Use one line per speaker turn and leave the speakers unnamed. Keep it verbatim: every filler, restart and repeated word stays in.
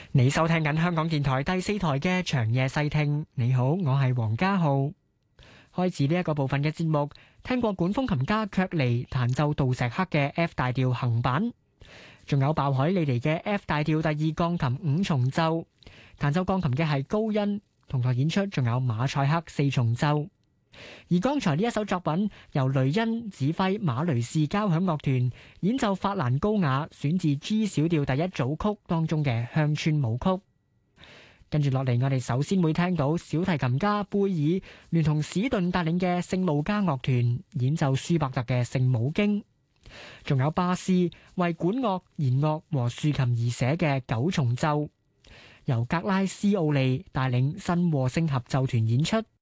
你收聽緊香港電台第四台嘅長夜細聽。你好，我係黃家浩。開始呢一個部分嘅節目，聽過管風琴家卻尼彈奏杜石克嘅 F 大調行板，仲有鮑海利尼嘅 F 大調第二鋼琴五重奏。彈奏鋼琴嘅係高恩，同台演出仲有馬賽克四重奏。而剛才呢一首作品由雷恩指揮馬雷士交響樂團演奏法蘭高雅選自 G 小調第一組曲當中嘅鄉村舞曲。跟住落嚟，我哋首先會聽到小提琴家貝爾聯同史頓帶領嘅聖路加樂團演奏舒伯特嘅聖母經，仲有巴斯為管樂、弦樂和豎琴而寫嘅九重奏，由格拉斯奧利帶領新和聲合奏團演出。